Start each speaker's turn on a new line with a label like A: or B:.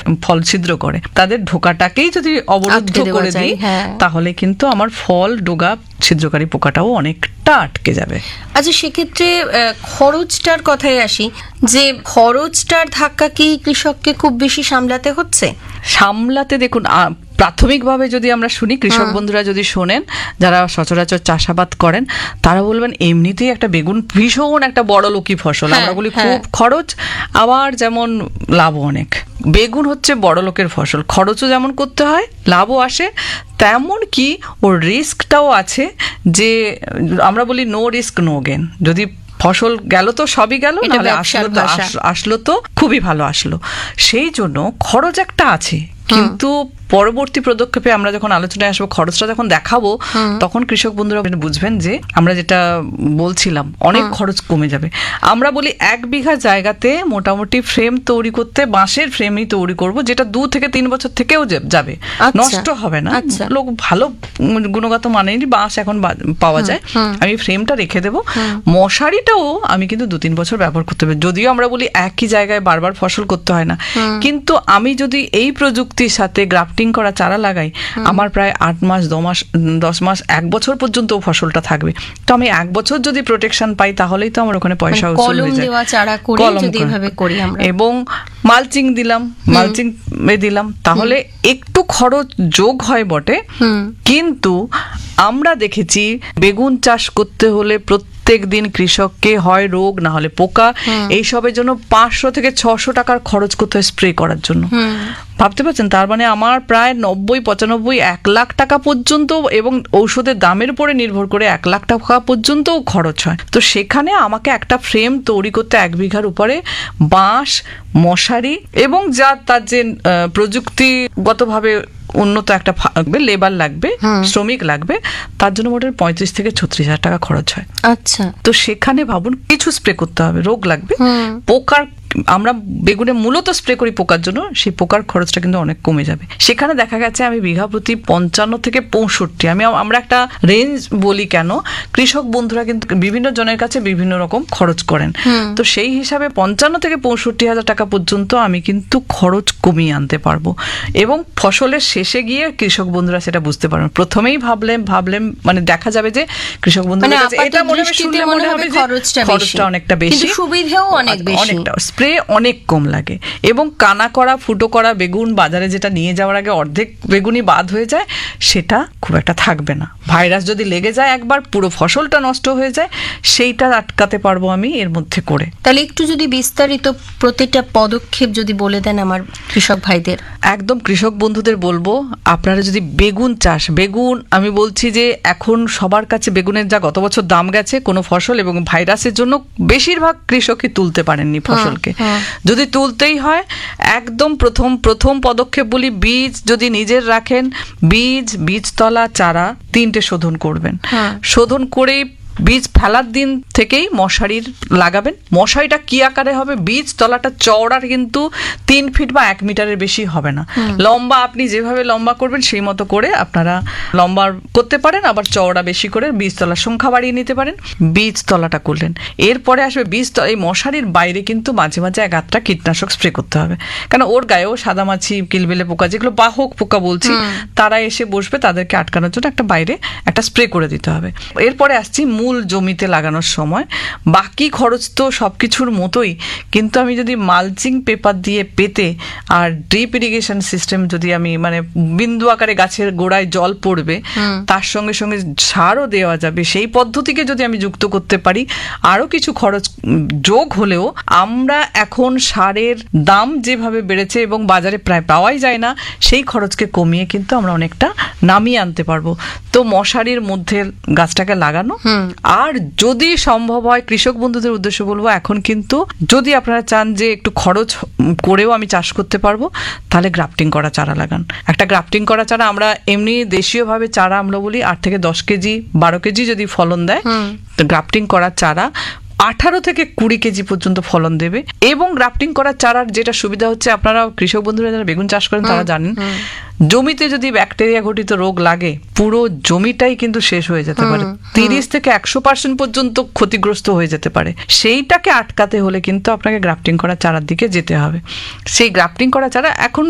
A: ফল ছিদ্র করে, তাদের ঢোকাটাকেই যদি অবরুদ্ধ করে দিই তাহলে কিন্তু আমার ফল ডোগা ছিদ্রকারী পোকাটাও অনেকটা আটকে যাবে।
B: আচ্ছা, সেক্ষেত্রে খরচটার কথায় আসি, যে খরচটার ধাক্কা কি কৃষককে খুব বেশি সামলাতে হচ্ছে?
A: সামলাতে দেখুন, প্রাথমিকভাবে যদি আমরা শুনি, কৃষক বন্ধুরা যদি শোনেন যারা সচরাচর চাষাবাদ করেন, তারা বলবেন এমনিতেই একটা বেগুন ভীষণ একটা বড় লোকই ফসল, আমরা বলি খুব খরচ, আবার যেমন লাভও অনেক। বেগুন হচ্ছে বড় লোকের ফসল, খরচও যেমন করতে হয়, লাভও আসে, তেমন কি ওর রিস্কটাও আছে, যে আমরা বলি নো রিস্ক নো গেন। যদি ফসল গেল তো সবই গেল, নাহলে আসলো তো খুবই ভালো আসলো। সেই জন্য খরচ একটা আছে, কিন্তু পরবর্তী পদক্ষেপে আমরা যখন আলোচনায় আসবো, খরচটা যখন দেখাবো, তখন কৃষক বন্ধুরা বুঝবেন যে আমরা যেটা বলছিলাম অনেক খরচ কমে যাবে। আমরা বলি 1 বিঘা জায়গাতে মোটামুটি ফ্রেম তৈরি করতে, বাঁশের ফ্রেমই তৈরি করব, যেটা 2 থেকে 3 বছর থেকেও যাবে, নষ্ট হবে না। লোক ভালো গুণগত মানেরই বাঁশ এখন পাওয়া যায়, আমি ফ্রেমটা রেখে দেবো। মশারিটাও আমি কিন্তু 2-3 বছর ব্যবহার করতে হবে, যদিও আমরা বলি একই জায়গায় বারবার ফসল করতে হয় না, কিন্তু আমি যদি এই প্রযুক্তির সাথে গ্রাফটিং করা চারা লাগাই, আমার প্রায় 8 মাস 10 মাস 1 বছর পর্যন্ত ফসলটা থাকবে। তো আমি 1 বছর যদি প্রোটেকশন পাই, তাহলেই তো আমার ওখানে পয়সা উসুল হয়ে যায়। এবং মালচিং দিলাম, তাহলে একটু খরচ যোগ হয় বটে, কিন্তু আমরা দেখেছি বেগুন চাষ করতে হলে প্রত্যেক দিন কৃষককে হয় রোগ না হলে পোকা, এইসবের জন্য 500 থেকে 600 টাকার খরচ করতে হয় স্প্রে করার জন্য। ভাবতে পারছেন, তার মানে আমার প্রায় 90-95-1 লাখ টাকা পর্যন্ত, এবং ঔষধের দামের উপরে নির্ভর করে 1 লাখ টাকা পর্যন্তও খরচ হয়। তো সেখানে আমাকে একটা ফ্রেম তৈরি করতে 1 বিঘার উপরে বাঁশ, মশারি এবং তার যে প্রযুক্তিগতভাবে উন্নত একটা লেবার লাগবে, শ্রমিক লাগবে, তার জন্য মোটামুটি 35 থেকে 36 হাজার টাকা খরচ হয়।
B: আচ্ছা,
A: তো সেখানে ভাবুন কিছু স্প্রে করতে হবে, রোগ লাগবে, পোকার, আমরা বেগুনে মূলত স্প্রে করি পোকার জন্য, সেই পোকার খরচটা কিন্তু অনেক কমে যাবে। সেখানে দেখা গেছে আমি বিঘা প্রতি 55 থেকে 65, আমরা একটা রেঞ্জ বলি কেন, কৃষক বন্ধুরা কিন্তু বিভিন্ন জনের কাছে বিভিন্ন রকম খরচ করেন, তো সেই হিসাবে 55 থেকে 65 হাজার টাকা পর্যন্ত আমি কিন্তু খরচ কমিয়ে আনতে পারবো। এবং ফসলের শেষে গিয়ে কৃষক বন্ধুরা সেটা বুঝতে পারবেন। প্রথমেই ভাবলেন মানে দেখা যাবে যে কৃষক বন্ধুদের কাছে এটা মনে হবে যে খরচটা অনেকটা বেশি,
B: সুবিধাও অনেক বেশি,
A: স্প্রে অনেক কম লাগে, এবং কানা করা ফুটো করা বেগুন বাজারে যেটা নিয়ে যাওয়ার আগে অর্ধেক বেগুনই বাদ হয়ে যায়, সেটা খুব একটা থাকবে না। ভাইরাস যদি লেগে যায় একবার, পুরো ফসলটা নষ্ট হয়ে যায়, সেইটা আটকাতে পারবো আমি এর মধ্যে করে।
B: তাহলে একটু যদি বিস্তারিত প্রতিটা পদক্ষেপ যদি বলে দেন আমার কৃষক ভাইদের।
A: একদম কৃষক বন্ধুদের বলবো, আপনারা যদি বেগুন আমি বলছি যে এখন সবার কাছে বেগুনের যা গত বছর দাম গেছে, কোনো ফসল এবং ভাইরাসের জন্য বেশিরভাগ কৃষকই তুলতে পারেননি ফসলকে। যদি তুলতেই হয়, একদম প্রথম পদক্ষেপ বলি, বীজ যদি নিজের রাখেন, বীজতলা চারা 3টে শোধন করবেন, শোধন করেই বীজ ফেলার দিন থেকেই মশারির লাগাবেন। মশারিটা কি আকারে হবে, বীজ তলাটা চওড়ার কিন্তু 3 ফিট বা 1 মিটারের বেশি হবে না, লম্বা আপনি যেভাবে লম্বা করবেন সেই মতো করে আপনারা লম্বা করতে পারেন, আবার চওড়া বেশি করে বীজ তলার সংখ্যা বাড়িয়ে নিতে পারেন। বীজ তলাটা করলেন, এরপরে আসবে এই মশারির বাইরে কিন্তু মাঝে মাঝে 1-8টা কীটনাশক স্প্রে করতে হবে, কারণ ওর গায়েও সাদামাছি, কিলবেলে পোকা, যেগুলো বাহক পোকা বলছি, তারা এসে বসবে, তাদেরকে আটকানোর জন্য বাইরে একটা স্প্রে করে দিতে হবে। এরপরে আসছি মূল জমিতে লাগানোর সময়, বাকি খরচ তো সবকিছুর মতোই, কিন্তু আমি যদি মালচিং পেপার দিয়ে পেতে আর ড্রিপ ইরিগেশন সিস্টেম যদি আমি মানে বিন্দু আকারে গাছের গোড়ায় জল পড়বে, তার সঙ্গে সঙ্গে সারও দেওয়া যাবে, সেই পদ্ধতিকে যদি আমি যুক্ত করতে পারি, আরো কিছু খরচ যোগ হলেও আমরা এখন সারের দাম যেভাবে বেড়েছে এবং বাজারে প্রায় পাওয়াই যায় না, সেই খরচকে কমিয়ে কিন্তু আমরা অনেকটা নামিয়ে আনতে পারবো। তো মশারির মধ্যে গাছটাকে লাগানো, আর যদি সম্ভব হয় কৃষক বন্ধুদের উদ্দেশ্যে বলবো, এখন কিন্তু যদি আপনারা চান যে একটু খরচ করেও আমি চাষ করতে পারবো, তাহলে গ্রাফটিং করা চারা লাগান। একটা গ্রাফটিং করা চারা, আমরা এমনি দেশীয়ভাবে চারা আমরা বলি 8 থেকে 10 কেজি 12 কেজি যদি ফলন দেয়, তো গ্রাফটিং করা চারা 18 থেকে 20 কেজি পর্যন্ত ফলন দেবে। এবং গ্রাফটিং করা চারার যেটা সুবিধা হচ্ছে, আপনারা কৃষক বন্ধুরা যারা বেগুন চাষ করেন তারা জানেন, জমিতে যদি ব্যাকটেরিয়া ঘটিত রোগ লাগে, পুরো জমিটাই কিন্তু শেষ হয়ে যেতে পারে, 30 থেকে 100% পর্যন্ত ক্ষতিগ্রস্ত হয়ে যেতে পারে। সেইটাকে আটকাতে হলে কিন্তু আপনাকে গ্রাফটিং করা চারার দিকে যেতে হবে। সেই গ্রাফটিং করা চারা এখন